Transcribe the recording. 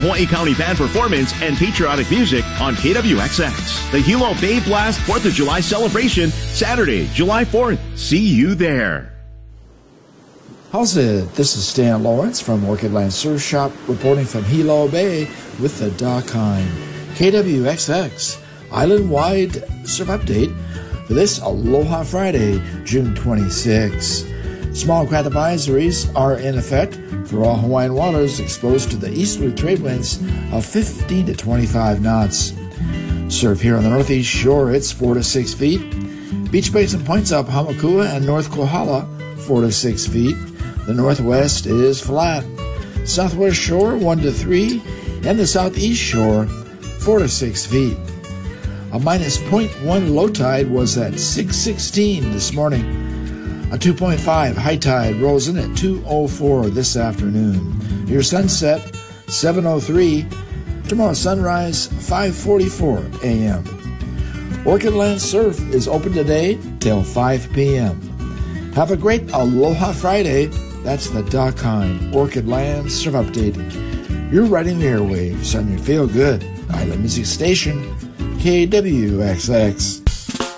Hawaii County Band performance and patriotic music on KWXX. The Hilo Bay Blast 4th of July celebration, Saturday, July 4th. See you there. How's it? This is Stan Lawrence from Orchid Land Surf Shop reporting from Hilo Bay with the Doc Hine. KWXX Island-wide surf update for this Aloha Friday, June 26. Small craft advisories are in effect for all Hawaiian waters exposed to the easterly trade winds of 15 to 25 knots. Surf here on the northeast shore, it's 4 to 6 feet. Beach breaks and points up Hamakua and North Kohala, 4 to 6 feet. The northwest is flat. Southwest shore, 1 to 3. And the southeast shore, 4 to 6 feet. A minus 0.1 low tide was at 6:16 this morning. A 2.5 high tide rolls in at 2:04 this afternoon. Your sunset, 7:03. Tomorrow sunrise, 5:44 a.m. Orchid Land Surf is open today till 5 p.m. Have a great Aloha Friday. That's the Doc Hine Orchid Land Surf Update. You're riding the airwaves on your feel-good island music station, KWXX.